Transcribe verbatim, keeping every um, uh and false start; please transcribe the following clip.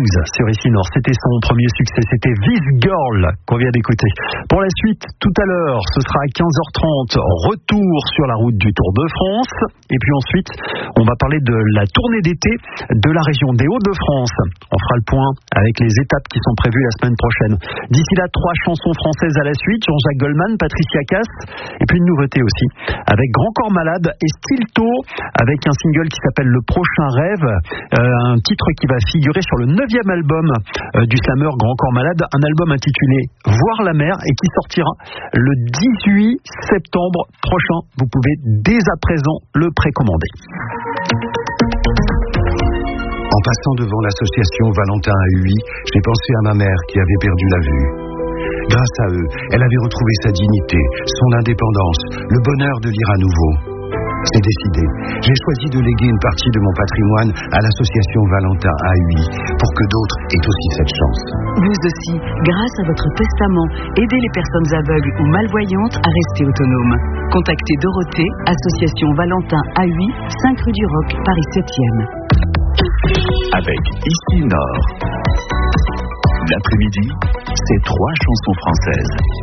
douze sur Ici Nord. C'était son premier succès, c'était This Girl qu'on vient d'écouter. Pour la suite, tout à l'heure, ce sera à quinze heures trente, retour sur la route du Tour de France. Et puis ensuite, on va parler de la tournée d'été de la région des Hauts-de-France. On fera le point avec les étapes qui sont prévues la semaine prochaine. D'ici là, trois chansons françaises à la suite. Jean-Jacques Goldman, Patricia Cass, et puis une nouveauté aussi, avec Grand Corps Malade et Stilto, avec un single qui s'appelle Le Prochain Rêve, euh, un titre qui va figurer sur le neuvième album euh, du slammer Grand Corps Malade, un album intitulé Voir la mer et qui sortira le dix-huit septembre prochain. Vous pouvez dès à présent le précommander. En passant devant l'association Valentin à Huy, j'ai pensé à ma mère qui avait perdu la vue. Grâce à eux, elle avait retrouvé sa dignité, son indépendance, le bonheur de lire à nouveau. C'est décidé. J'ai choisi de léguer une partie de mon patrimoine à l'association Valentin à Huy pour que d'autres aient aussi cette chance. Vous aussi, grâce à votre testament, aidez les personnes aveugles ou malvoyantes à rester autonomes. Contactez Dorothée, association Valentin à Huy, cinq rue du Roc, Paris septième. Avec Ici Nord. L'après-midi, c'est trois chansons françaises.